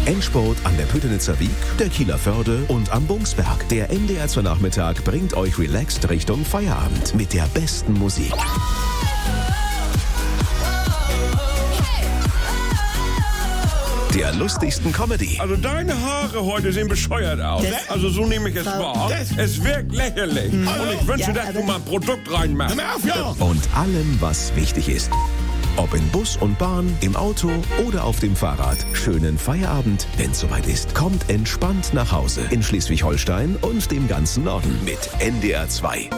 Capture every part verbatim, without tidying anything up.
Endspurt an der Püttenitzer Wiek, der Kieler Förde und am Bungsberg. Der M D R zwei Nachmittag bringt euch relaxed Richtung Feierabend mit der besten Musik. Der lustigsten Comedy. Also deine Haare heute sehen bescheuert aus. Das, also so nehme ich es wahr. Es wirkt lächerlich. Mhm. Und ich wünsche, ja, dass du mal ein Produkt reinmachst. Ja. Und allem, was wichtig ist. Ob in Bus und Bahn, im Auto oder auf dem Fahrrad. Schönen Feierabend, wenn es soweit ist. Kommt entspannt nach Hause in Schleswig-Holstein und dem ganzen Norden mit N D R zwei.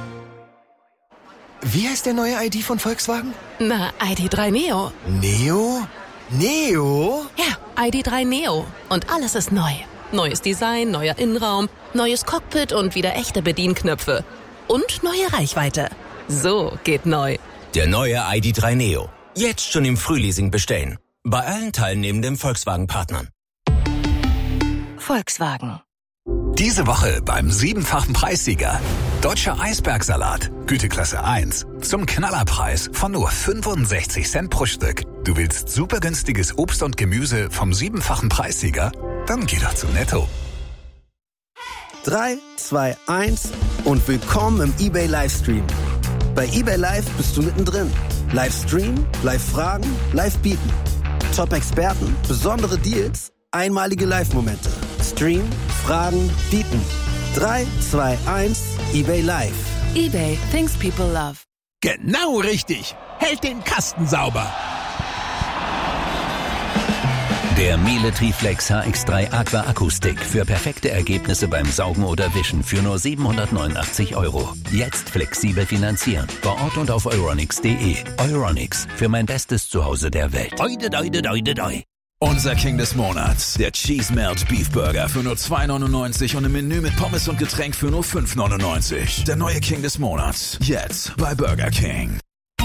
Wie heißt der neue I D von Volkswagen? Na, I D drei Neo. Neo? Neo? Ja, I D drei Neo. Und alles ist neu. Neues Design, neuer Innenraum, neues Cockpit und wieder echte Bedienknöpfe. Und neue Reichweite. So geht neu. Der neue I D drei Neo. Jetzt schon im Frühleasing bestellen. Bei allen teilnehmenden Volkswagen-Partnern. Volkswagen. Diese Woche beim siebenfachen Preissieger. Deutscher Eisbergsalat, Güteklasse eins. Zum Knallerpreis von nur fünfundsechzig Cent pro Stück. Du willst super günstiges Obst und Gemüse vom siebenfachen Preissieger? Dann geh doch zu Netto. drei, zwei, eins und willkommen im eBay Livestream. Bei eBay Live bist du mittendrin. Livestream, Live-Fragen, Live-Bieten. Top-Experten, besondere Deals, einmalige Live-Momente. Stream, Fragen, Bieten. drei, zwei, eins, eBay Live. eBay, things people love. Genau richtig. Hält den Kasten sauber. Der Miele Triflex H X drei Aqua Akustik für perfekte Ergebnisse beim Saugen oder Wischen für nur siebenhundertneunundachtzig Euro. Jetzt flexibel finanzieren. Vor Ort und auf euronics punkt de. Euronics, für mein bestes Zuhause der Welt. Oide, oide, oide, oide. Unser King des Monats, der Cheese Melt Beef Burger für nur zwei neunundneunzig und im Menü mit Pommes und Getränk für nur fünf neunundneunzig. Der neue King des Monats, jetzt bei Burger King.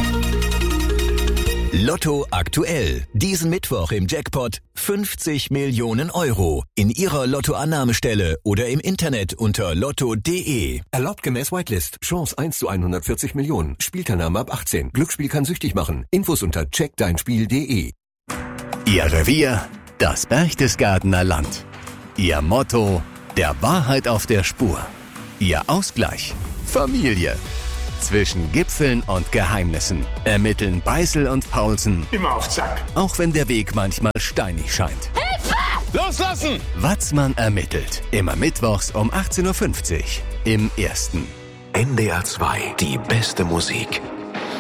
Lotto aktuell. Diesen Mittwoch im Jackpot fünfzig Millionen Euro. In Ihrer Lottoannahmestelle oder im Internet unter lotto punkt de. Erlaubt gemäß Whitelist. Chance eins zu hundertvierzig Millionen. Spielteilnahme ab achtzehn. Glücksspiel kann süchtig machen. Infos unter check dein spiel punkt de. Ihr Revier, das Berchtesgadener Land. Ihr Motto, der Wahrheit auf der Spur. Ihr Ausgleich, Familie. Zwischen Gipfeln und Geheimnissen ermitteln Beißel und Paulsen. Immer auf Zack. Auch wenn der Weg manchmal steinig scheint. Hilfe! Loslassen! Watzmann ermittelt. Immer mittwochs um achtzehn Uhr fünfzig. Im Ersten. N D R zwei. Die beste Musik.